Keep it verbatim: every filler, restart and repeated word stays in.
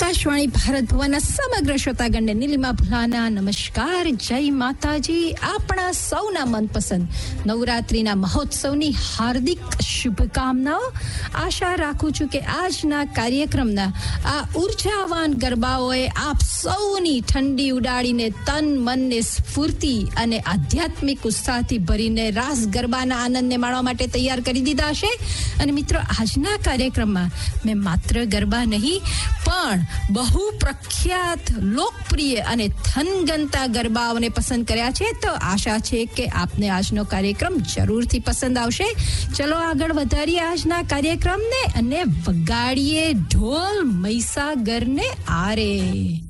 આકાશવાણી ભારત ભવનના સમગ્ર શ્રોતાગણને નીલિમા ભુલાના નમસ્કાર, જય માતાજી. આપણા સૌના મનપસંદ નવરાત્રિના મહોત્સવની હાર્દિક શુભકામનાઓ. આશા રાખું છું કે આજના કાર્યક્રમના આ ઉર્જાવાન ગરબાઓએ આપ સૌની ઠંડી ઉડાડીને તન મનને સ્ફૂર્તિ અને આધ્યાત્મિક ઉત્સાહથી ભરીને રાસ ગરબાના આનંદને માણવા માટે તૈયાર કરી દીધા હશે. અને મિત્રો, આજના કાર્યક્રમમાં મેં માત્ર ગરબા નહીં પણ બહુ પ્રખ્યાત, લોકપ્રિય અને થનગનતા ગરબાઓને પસંદ કર્યા છે. તો આશા છે કે આપને આજનો કાર્યક્રમ જરૂરથી પસંદ આવશે. ચલો આગળ વધારીએ આજના કાર્યક્રમને અને વગાડીએ ઢોલ મહીસાગરને આરે.